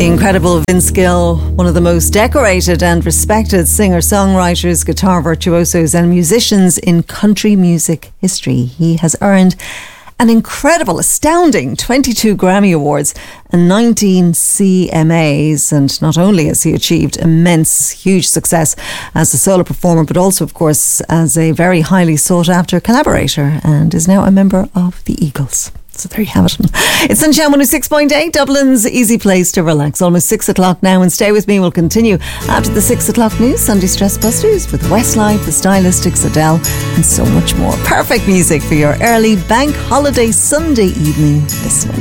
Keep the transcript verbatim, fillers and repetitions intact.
The incredible Vince Gill, one of the most decorated and respected singer-songwriters, guitar virtuosos and musicians in country music history. He has earned an incredible, astounding twenty-two Grammy Awards and nineteen C M As. And not only has he achieved immense, huge success as a solo performer, but also, of course, as a very highly sought-after collaborator, and is now a member of the Eagles. So there you have it. It's Sunshine one oh six point eight, Dublin's easy place to relax. Almost six o'clock now, and stay with me. We'll continue after the six o'clock news, Sunday Stress Busters with Westlife, the Stylistics, Adele, and so much more. Perfect music for your early bank holiday Sunday evening listening.